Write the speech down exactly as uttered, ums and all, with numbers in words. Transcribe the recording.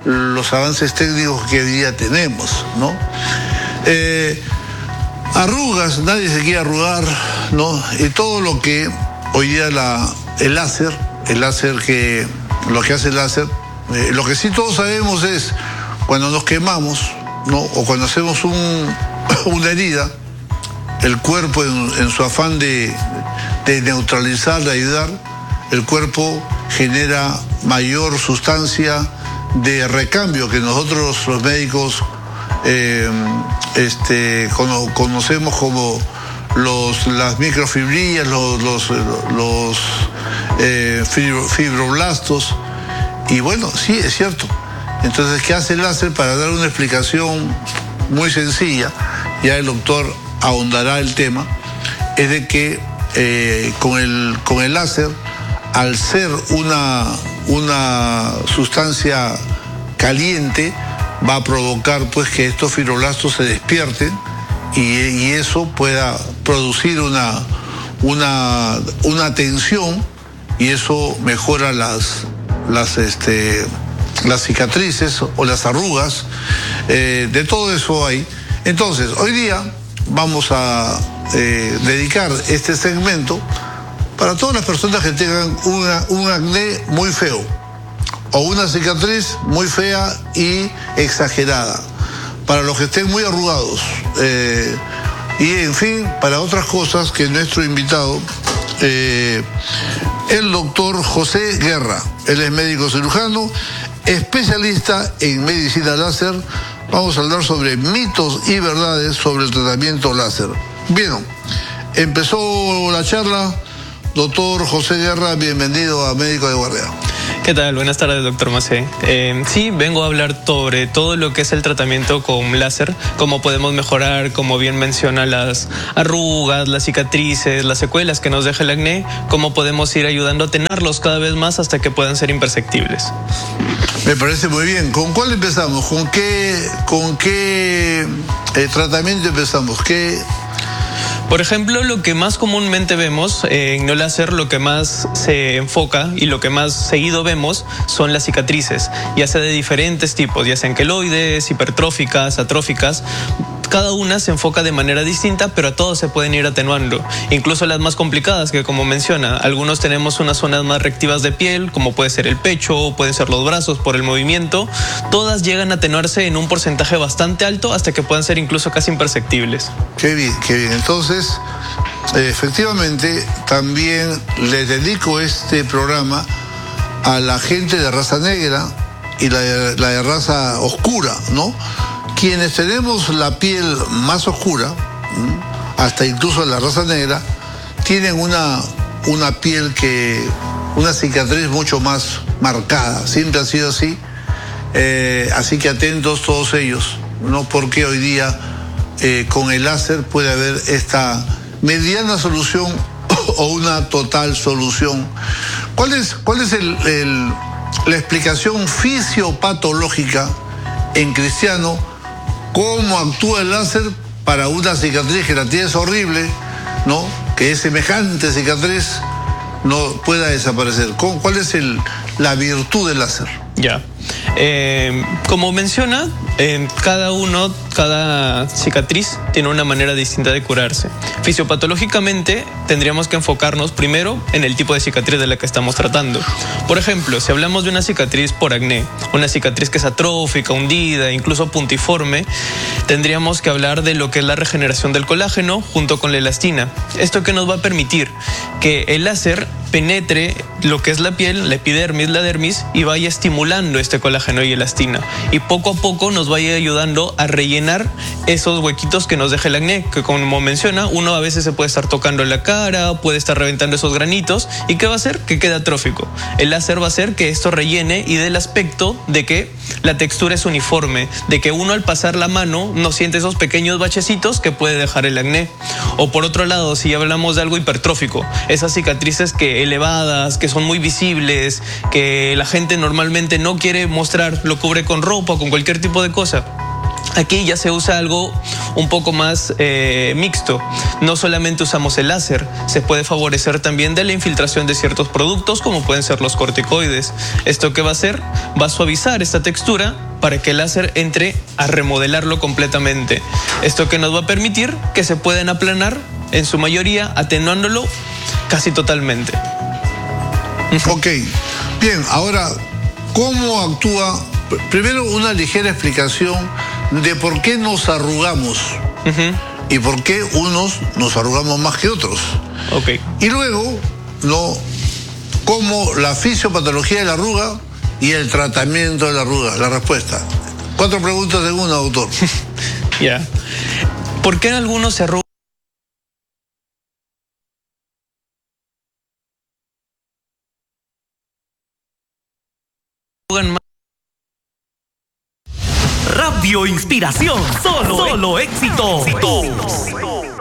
los avances técnicos que hoy día tenemos, ¿no? Eh, arrugas, nadie se quiere arrugar, ¿no? Y todo lo que hoy día la, el láser, el láser que, lo que hace el láser, eh, lo que sí todos sabemos es cuando nos quemamos, ¿no? O cuando hacemos un, una herida, el cuerpo en, en su afán de, de neutralizar, de ayudar, el cuerpo genera mayor sustancia de recambio que nosotros los médicos eh, este, cono, conocemos como los, las microfibrillas, los, los, los eh, fibroblastos. Y bueno, sí, es cierto. Entonces, ¿qué hace el láser? Para dar una explicación muy sencilla, ya el doctor ahondará el tema, es de que eh, con, el, con el láser, al ser una, una sustancia caliente, va a provocar pues que estos fibroblastos se despierten y, y eso pueda producir una, una, una tensión, y eso mejora las, las, este, las cicatrices o las arrugas. Eh, de todo eso hay. Entonces, hoy día vamos a eh, dedicar este segmento para todas las personas que tengan una, un acné muy feo o una cicatriz muy fea y exagerada, para los que estén muy arrugados, eh, y en fin, para otras cosas que nuestro invitado, eh, el doctor José Guerra, él es médico cirujano, especialista en medicina láser. Vamos a hablar sobre mitos y verdades sobre el tratamiento láser. Bien, empezó la charla. Doctor José Guerra, bienvenido a Médico de Guardia. ¿Qué tal? Buenas tardes, doctor Macé. Eh, sí, vengo a hablar sobre todo lo que es el tratamiento con láser, cómo podemos mejorar, como bien menciona, las arrugas, las cicatrices, las secuelas que nos deja el acné, cómo podemos ir ayudando a tenerlos cada vez más hasta que puedan ser imperceptibles. Me parece muy bien. ¿Con cuál empezamos? ¿Con qué, con qué eh, tratamiento empezamos? ¿Qué...? Por ejemplo, lo que más comúnmente vemos eh, en no láser, lo que más se enfoca y lo que más seguido vemos son las cicatrices, ya sea de diferentes tipos, ya sean queloides, hipertróficas, atróficas. Cada una se enfoca de manera distinta, pero a todos se pueden ir atenuando. Incluso las más complicadas, que como menciona, algunos tenemos unas zonas más reactivas de piel, como puede ser el pecho, pueden ser los brazos por el movimiento. Todas llegan a atenuarse en un porcentaje bastante alto hasta que puedan ser incluso casi imperceptibles. Qué bien, qué bien. Entonces, efectivamente, también les dedico este programa a la gente de raza negra y la, la de raza oscura, ¿no? Quienes tenemos la piel más oscura, hasta incluso la raza negra, tienen una, una piel que, una cicatriz mucho más marcada. Siempre ha sido así. Eh, así que atentos todos ellos, ¿no? Porque hoy día eh, con el láser puede haber esta mediana solución o una total solución. ¿Cuál es, cuál es el, el, la explicación fisiopatológica en cristiano? ¿Cómo actúa el láser para una cicatriz que la tienes horrible, ¿no? Que es semejante cicatriz no pueda desaparecer? ¿Cuál es el, la virtud del láser? Ya. Eh, como menciona, eh, cada uno, cada cicatriz tiene una manera distinta de curarse. Fisiopatológicamente tendríamos que enfocarnos primero en el tipo de cicatriz de la que estamos tratando. Por ejemplo, si hablamos de una cicatriz por acné, una cicatriz que es atrófica, hundida, incluso puntiforme, tendríamos que hablar de lo que es la regeneración del colágeno junto con la elastina. Esto que nos va a permitir que el láser penetre lo que es la piel, la epidermis, la dermis, y vaya estimulando este colágeno y elastina. Y poco a poco nos vaya ayudando a rellenar esos huequitos que nos deja el acné, que como menciona, uno a veces se puede estar tocando la cara, puede estar reventando esos granitos, ¿y qué va a hacer? Que quede atrófico. El láser va a hacer que esto rellene y dé el aspecto de que la textura es uniforme, de que uno al pasar la mano no siente esos pequeños bachecitos que puede dejar el acné. O por otro lado, si hablamos de algo hipertrófico, esas cicatrices que elevadas, que son muy visibles, que la gente normalmente no quiere mostrar, lo cubre con ropa o con cualquier tipo de cosa. Aquí ya se usa algo un poco más eh, mixto. No solamente usamos el láser, se puede favorecer también de la infiltración de ciertos productos como pueden ser los corticoides. ¿Esto qué va a hacer? Va a suavizar esta textura para que el láser entre a remodelarlo completamente. Esto que nos va a permitir que se puedan aplanar en su mayoría, atenuándolo casi totalmente. Ok, bien, ahora, ¿cómo actúa? Primero, una ligera explicación de por qué nos arrugamos uh-huh. y por qué unos nos arrugamos más que otros. Okay. Y luego, ¿no?, cómo la fisiopatología de la arruga y el tratamiento de la arruga, la respuesta. Cuatro preguntas en una, doctor. Ya. Yeah. ¿Por qué algunos se arrugan más? Radio Inspiración, solo, solo éxito. éxito.